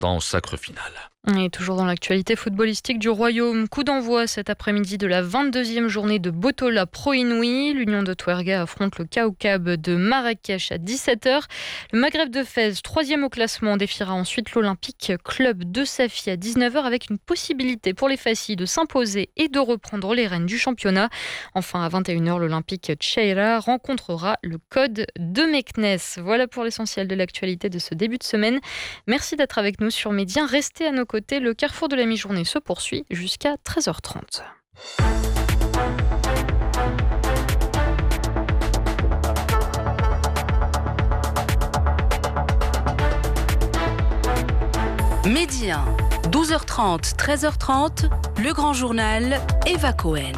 dans sacre final. Et toujours dans l'actualité footballistique du Royaume, coup d'envoi cet après-midi de la 22e journée de Botola Pro Inouï. L'Union de Touarega affronte le Kaoukab de Marrakech à 17h. Le Maghreb de Fès, 3e au classement, défiera ensuite l'Olympique Club de Safi à 19h avec une possibilité pour les Fassis de s'imposer et de reprendre les rênes du championnat. Enfin, à 21h, l'Olympique Tcheira rencontrera le Code de Meknes. Voilà pour l'essentiel de l'actualité de ce début de semaine. Merci d'être avec nous sur Média. Restez à nos côté, le carrefour de la mi-journée se poursuit jusqu'à 13h30. Midi 1, 12h30, 13h30, le grand journal, Eva Cohen.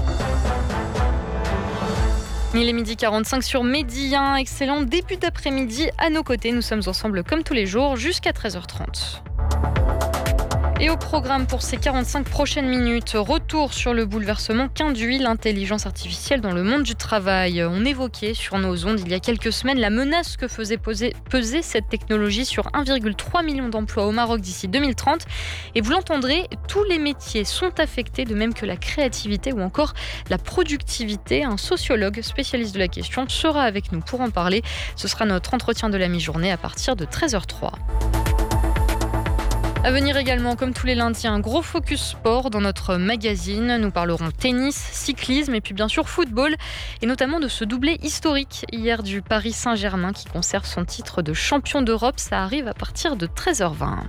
Il est 12h45 sur Midi 1. Excellent début d'après-midi à nos côtés. Nous sommes ensemble comme tous les jours jusqu'à 13h30. Et au programme pour ces 45 prochaines minutes, retour sur le bouleversement qu'induit l'intelligence artificielle dans le monde du travail. On évoquait sur nos ondes il y a quelques semaines la menace que faisait peser cette technologie sur 1,3 million d'emplois au Maroc d'ici 2030. Et vous l'entendrez, tous les métiers sont affectés, de même que la créativité ou encore la productivité. Un sociologue spécialiste de la question sera avec nous pour en parler. Ce sera notre entretien de la mi-journée à partir de 13h03. À venir également, comme tous les lundis, un gros focus sport dans notre magazine. Nous parlerons tennis, cyclisme et puis bien sûr football. Et notamment de ce doublé historique hier du Paris Saint-Germain qui conserve son titre de champion d'Europe. Ça arrive à partir de 13h20.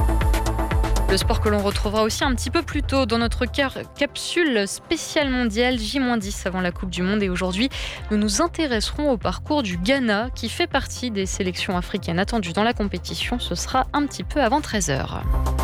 Le sport que l'on retrouvera aussi un petit peu plus tôt dans notre capsule spéciale mondiale J-10 avant la Coupe du Monde. Et aujourd'hui, nous nous intéresserons au parcours du Ghana qui fait partie des sélections africaines attendues dans la compétition. Ce sera un petit peu avant 13h.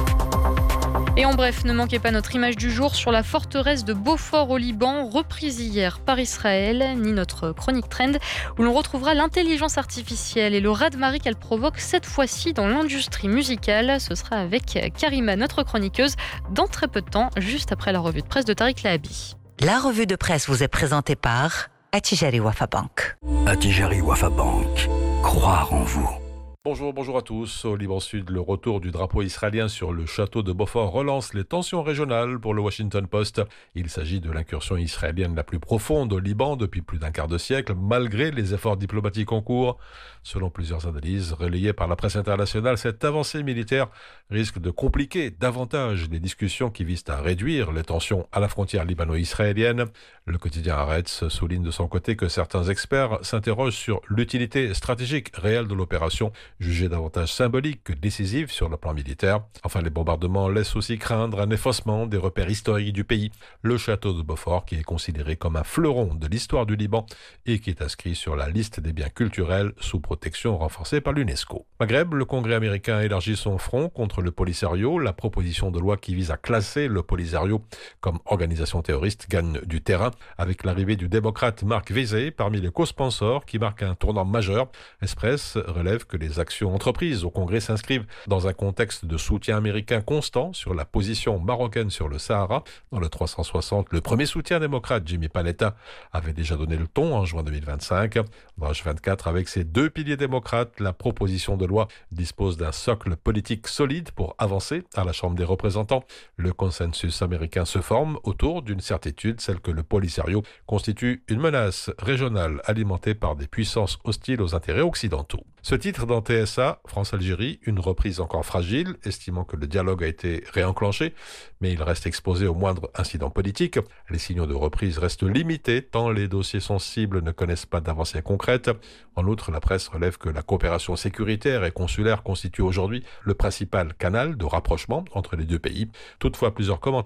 Et en bref, ne manquez pas notre image du jour sur la forteresse de Beaufort au Liban, reprise hier par Israël, ni notre chronique trend, où l'on retrouvera l'intelligence artificielle et le raz-de-marée qu'elle provoque cette fois-ci dans l'industrie musicale. Ce sera avec Karima, notre chroniqueuse, dans très peu de temps, juste après la revue de presse de Tariq Lahabi. La revue de presse vous est présentée par Attijari Wafa Bank. Attijari Wafa Bank. Croire en vous. Bonjour à tous. Au Liban Sud, le retour du drapeau israélien sur le château de Beaufort relance les tensions régionales pour le Washington Post. Il s'agit de l'incursion israélienne la plus profonde au Liban depuis plus d'un quart de siècle, malgré les efforts diplomatiques en cours. Selon plusieurs analyses relayées par la presse internationale, cette avancée militaire risque de compliquer davantage les discussions qui visent à réduire les tensions à la frontière libano-israélienne. Le quotidien Haaretz souligne de son côté que certains experts s'interrogent sur l'utilité stratégique réelle de l'opération, jugée davantage symbolique que décisive sur le plan militaire. Enfin, les bombardements laissent aussi craindre un effacement des repères historiques du pays. Le château de Beaufort, qui est considéré comme un fleuron de l'histoire du Liban et qui est inscrit sur la liste des biens culturels sous protection renforcée par l'UNESCO. Maghreb, le Congrès américain élargit son front contre le Polisario. La proposition de loi qui vise à classer le Polisario comme organisation terroriste gagne du terrain avec l'arrivée du démocrate Mark Vesey parmi les co-sponsors qui marque un tournant majeur. L'Express relève que les actions entreprises au Congrès s'inscrivent dans un contexte de soutien américain constant sur la position marocaine sur le Sahara. Dans le 360, le premier soutien démocrate, Jimmy Panetta, avait déjà donné le ton en juin 2025. Dans H24, avec ses deux piliers démocrates, la proposition de loi dispose d'un socle politique solide pour avancer à la Chambre des représentants. Le consensus américain se forme autour d'une certitude, celle que le Polisario constitue une menace régionale alimentée par des puissances hostiles aux intérêts occidentaux. Ce titre dans TSA, France-Algérie, une reprise encore fragile, estimant que le dialogue a été réenclenché, mais il reste exposé au moindre incident politique. Les signaux de reprise restent limités, tant les dossiers sensibles ne connaissent pas d'avancées concrètes. En outre, la presse relève que la coopération sécuritaire et consulaire constitue aujourd'hui le principal canal de rapprochement entre les deux pays. Toutefois, plusieurs commentateurs